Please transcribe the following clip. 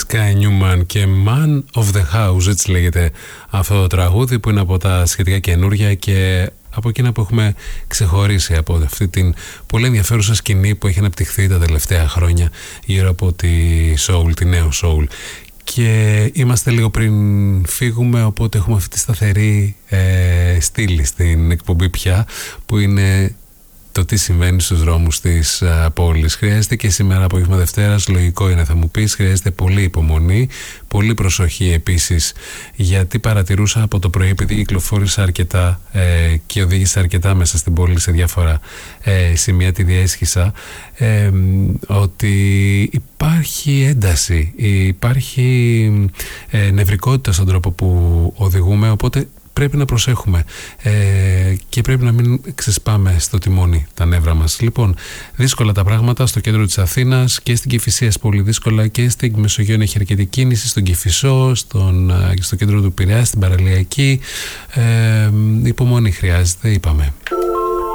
Sky Newman και Man of the House, έτσι λέγεται αυτό το τραγούδι, που είναι από τα σχετικά καινούργια και από εκείνα που έχουμε ξεχωρίσει από αυτή την πολύ ενδιαφέρουσα σκηνή που έχει αναπτυχθεί τα τελευταία χρόνια γύρω από τη soul, τη νέο soul. Και είμαστε λίγο πριν φύγουμε, οπότε έχουμε αυτή τη σταθερή στήλη στην εκπομπή πια, που είναι το τι συμβαίνει στους δρόμους της πόλης. Χρειάζεται και σήμερα απόγευμα Δευτέρας, λογικό είναι θα μου πεις, χρειάζεται πολύ υπομονή, πολύ προσοχή επίσης, γιατί παρατηρούσα από το πρωί, επειδή κυκλοφόρησα αρκετά και οδήγησα αρκετά μέσα στην πόλη σε διάφορα σημεία, τη διέσχισα, ότι υπάρχει ένταση, υπάρχει νευρικότητα στον τρόπο που οδηγούμε, οπότε πρέπει να προσέχουμε και πρέπει να μην ξεσπάμε στο τιμόνι τα νεύρα μας. Λοιπόν, δύσκολα τα πράγματα στο κέντρο της Αθήνας και στην Κηφισία πολύ δύσκολα, και στην Μεσογείο έχει αρκετή κίνηση, στον Κηφισό, στο κέντρο του Πειραιά, στην Παραλιακή. Υπομονή χρειάζεται, είπαμε.